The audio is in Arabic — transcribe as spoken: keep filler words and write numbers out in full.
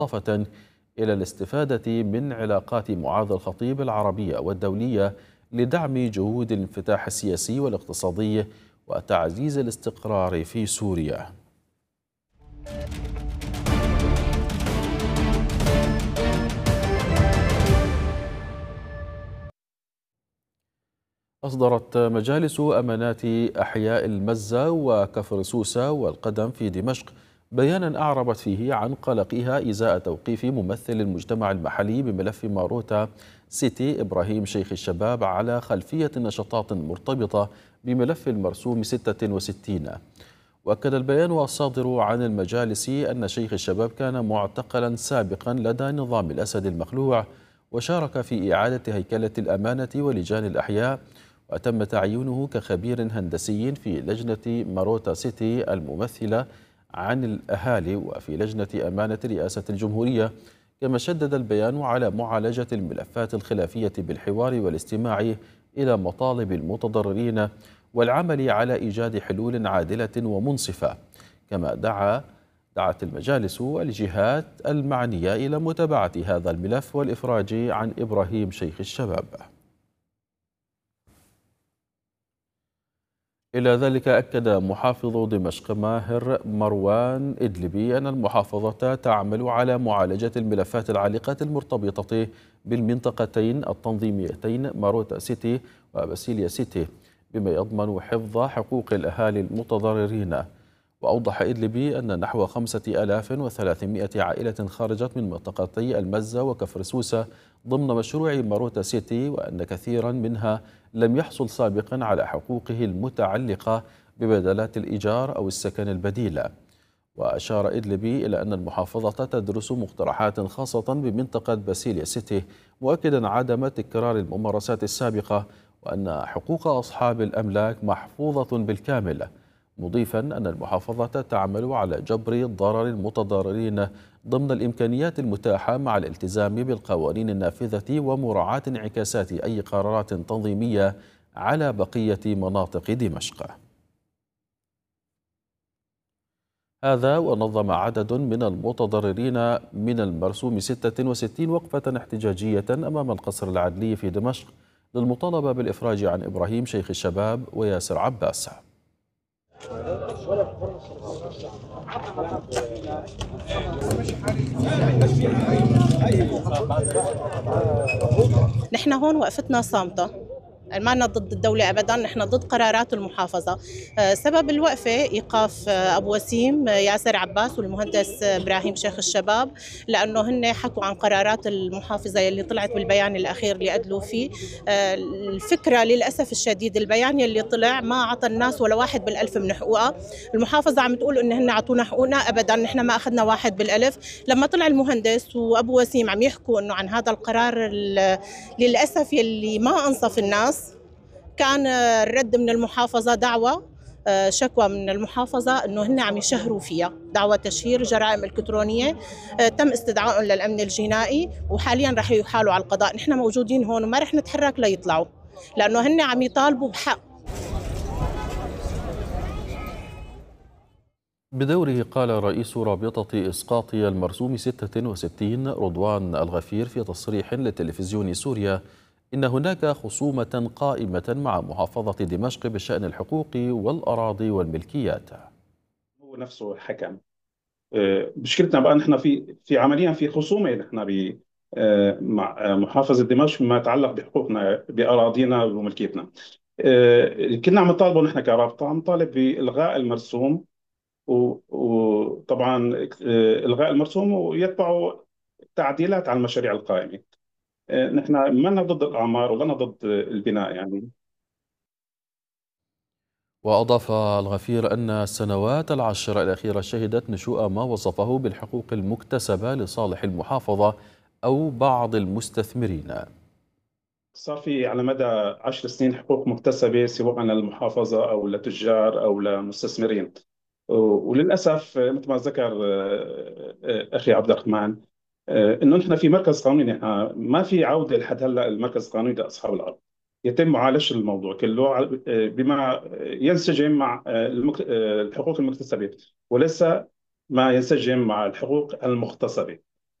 إضافة إلى الاستفادة من علاقات معاذ الخطيب العربية والدولية لدعم جهود الانفتاح السياسي والاقتصادي وتعزيز الاستقرار في سوريا. أصدرت مجالس أمانات أحياء المزة وكفر سوسة والقدم في دمشق بيانا أعربت فيه عن قلقها إزاء توقيف ممثل المجتمع المحلي بملف ماروتا سيتي إبراهيم شيخ الشباب على خلفية نشاطات مرتبطة بملف المرسوم ستة وستين. وأكد البيان الصادر عن المجالس أن شيخ الشباب كان معتقلا سابقا لدى نظام الأسد المخلوع، وشارك في إعادة هيكلة الأمانة ولجان الأحياء، وتم تعيينه كخبير هندسي في لجنة ماروتا سيتي الممثلة عن الأهالي وفي لجنة أمانة رئاسة الجمهورية. كما شدد البيان على معالجة الملفات الخلافية بالحوار والاستماع إلى مطالب المتضررين والعمل على إيجاد حلول عادلة ومنصفة. كما دعا دعت المجالس الجهات المعنية إلى متابعة هذا الملف والإفراج عن إبراهيم شيخ الشباب. إلى ذلك أكد محافظ دمشق ماهر مروان إدلبي أن المحافظة تعمل على معالجة الملفات العالقة المرتبطة بالمنطقتين التنظيميتين ماروتا سيتي وباسيليا سيتي بما يضمن حفظ حقوق الأهالي المتضررين. وأوضح إدلبي أن نحو خمسة آلاف وثلاثمائة عائلة خرجت من منطقتي المزة وكفر سوسة ضمن مشروع ماروتا سيتي، وأن كثيرا منها لم يحصل سابقا على حقوقه المتعلقة ببدلات الإيجار أو السكن البديل. وأشار إدلبي إلى أن المحافظة تدرس مقترحات خاصة بمنطقة باسيليا سيتي، مؤكدا عدم تكرار الممارسات السابقة وأن حقوق أصحاب الأملاك محفوظة بالكامل، مضيفا أن المحافظة تعمل على جبر ضرر المتضررين ضمن الإمكانيات المتاحة مع الالتزام بالقوانين النافذة ومراعاة انعكاسات أي قرارات تنظيمية على بقية مناطق دمشق. هذا ونظم عدد من المتضررين من المرسوم ستة وستين وقفة احتجاجية أمام القصر العدلي في دمشق للمطالبة بالإفراج عن إبراهيم شيخ الشباب وياسر عباس. نحن هون وقفتنا صامتة، ما لنا ضد الدولة أبداً، نحن ضد قرارات المحافظة. سبب الوقفة إيقاف أبو وسيم ياسر عباس والمهندس إبراهيم شيخ الشباب، لأنه هن حكوا عن قرارات المحافظة اللي طلعت بالبيان الأخير اللي أدلوا فيه. الفكرة للأسف الشديد البيان اللي طلع ما عطى الناس ولا واحد بالألف من حقوقها. المحافظة عم تقول إن هن عطونا حقوقنا، أبداً نحن ما أخذنا واحد بالألف. لما طلع المهندس وأبو وسيم عم يحكوا إنه عن هذا القرار للأسف يلي ما أنصف الناس، كان الرد من المحافظة دعوة شكوى من المحافظة أنه هن عم يشهروا فيها، دعوة تشهير جرائم إلكترونية. تم استدعائهم للأمن الجنائي وحاليا رح يحالوا على القضاء. نحن موجودين هون وما رح نتحرك ليطلعوا، لأنه هن عم يطالبوا بحق. بدوره قال رئيس رابطة إسقاط المرسوم ستة وستين رضوان الغفير في تصريح لتلفزيون سوريا إن هناك خصومة قائمة مع محافظة دمشق بشأن الحقوق والأراضي والملكيات. هو نفسه حكم. مشكلتنا بقى نحن في في عمليا في خصومة نحن ب مع محافظة دمشق فيما يتعلق بحقوقنا بأراضينا وملكيتنا. كنا عم نطالبه نحن كرابطة، عم نطالب بإلغاء المرسوم، وطبعا إلغاء المرسوم ويتبعه تعديلات على المشاريع القائمة. نحن ما لنا ضد الأعمار ولا ضد البناء يعني. وأضاف الغفير أن السنوات العشر الأخيرة شهدت نشوء ما وصفه بالحقوق المكتسبة لصالح المحافظة أو بعض المستثمرين. صار في على مدى عشر سنين حقوق مكتسبة سواء للمحافظة أو لتجار أو لمستثمرين، وللأسف مثل ما ذكر أخي عبد الرحمن انه نحن في مركز قانوني، نحن ما في عوده لحد هلا المركز القانوني لاصحاب الارض. يتم معالجه الموضوع كله بما ينسجم مع الحقوق المكتسبه وليس ما ينسجم مع الحقوق المغتصبه.